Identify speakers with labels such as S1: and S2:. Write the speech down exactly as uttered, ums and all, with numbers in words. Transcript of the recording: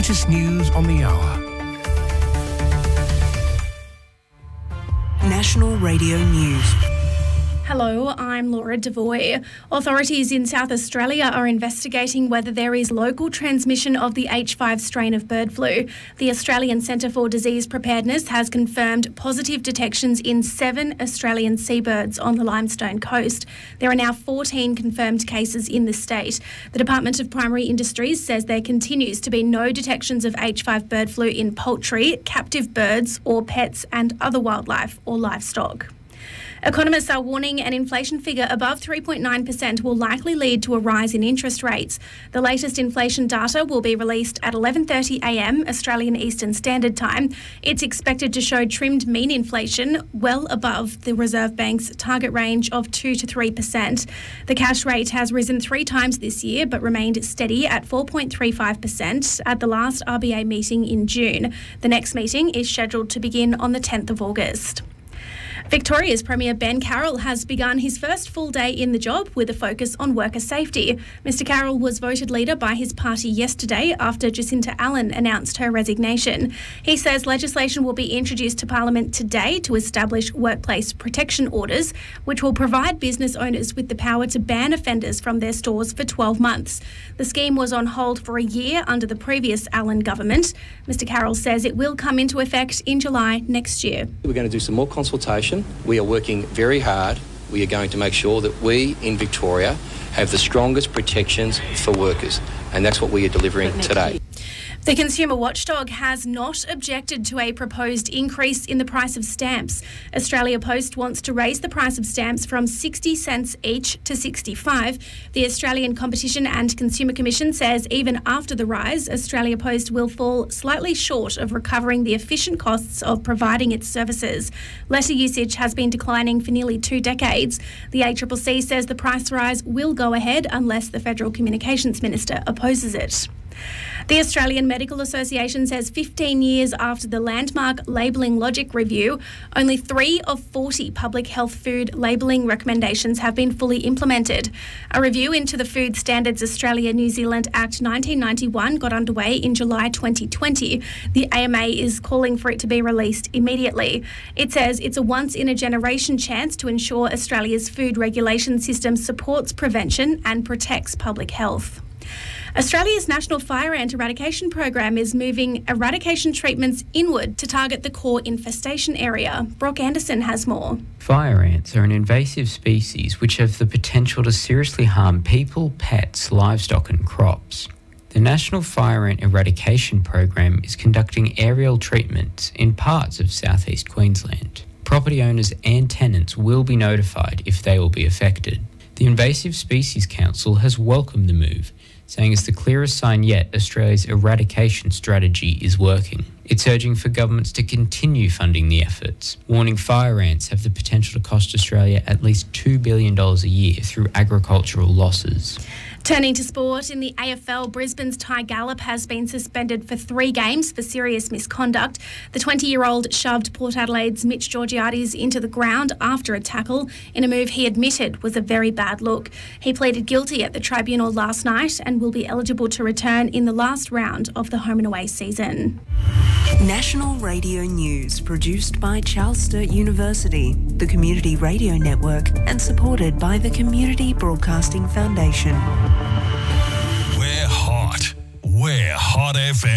S1: latest news on the hour.
S2: National Radio News.
S3: Hello, I'm Laura Devoy. Authorities in South Australia are investigating whether there is local transmission of the H five strain of bird flu. The Australian Centre for Disease Preparedness has confirmed positive detections in seven Australian seabirds on the Limestone Coast. There are now fourteen confirmed cases in the state. The Department of Primary Industries says there continues to be no detections of H five bird flu in poultry, captive birds or pets and other wildlife or livestock. Economists are warning an inflation figure above three point nine percent will likely lead to a rise in interest rates. The latest inflation data will be released at eleven thirty a m Australian Eastern Standard Time. It's expected to show trimmed mean inflation well above the Reserve Bank's target range of two to three percent. The cash rate has risen three times this year but remained steady at four point three five percent at the last R B A meeting in June. The next meeting is scheduled to begin on the tenth of August. Victoria's Premier Ben Carroll has begun his first full day in the job with a focus on worker safety. Mister Carroll was voted leader by his party yesterday after Jacinta Allen announced her resignation. He says legislation will be introduced to Parliament today to establish workplace protection orders, which will provide business owners with the power to ban offenders from their stores for twelve months. The scheme was on hold for a year under the previous Allen government. Mister Carroll says it will come into effect in July next year.
S4: We're going to do some more consultation. We are working very hard. We are going to make sure that we in Victoria have the strongest protections for workers, and that's what we are delivering today.
S3: The Consumer Watchdog has not objected to a proposed increase in the price of stamps. Australia Post wants to raise the price of stamps from sixty cents each to sixty-five. The Australian Competition and Consumer Commission says even after the rise, Australia Post will fall slightly short of recovering the efficient costs of providing its services. Letter usage has been declining for nearly two decades. The A C C C says the price rise will go ahead unless the Federal Communications Minister opposes it. The Australian Medical Association says fifteen years after the landmark Labelling Logic review, only three of forty public health food labelling recommendations have been fully implemented. A review into the Food Standards Australia-New Zealand Act nineteen ninety-one got underway in July twenty twenty. The A M A is calling for it to be released immediately. It says it's a once-in-a-generation chance to ensure Australia's food regulation system supports prevention and protects public health. Australia's National Fire Ant Eradication Program is moving eradication treatments inward to target the core infestation area. Brock Anderson has more.
S5: Fire ants are an invasive species which have the potential to seriously harm people, pets, livestock and crops. The National Fire Ant Eradication Program is conducting aerial treatments in parts of southeast Queensland. Property owners and tenants will be notified if they will be affected. The Invasive Species Council has welcomed the move, saying it's the clearest sign yet Australia's eradication strategy is working. It's urging for governments to continue funding the efforts, warning fire ants have the potential to cost Australia at least two billion dollars a year through agricultural losses.
S3: Turning to sport, in the A F L, Brisbane's Ty Gallop has been suspended for three games for serious misconduct. The twenty-year-old shoved Port Adelaide's Mitch Georgiades into the ground after a tackle in a move he admitted was a very bad look. He pleaded guilty at the tribunal last night and will be eligible to return in the last round of the home and away season.
S2: National Radio News, produced by Charles Sturt University, the Community Radio Network, and supported by the Community Broadcasting Foundation.
S1: We're hot. We're Hot F M.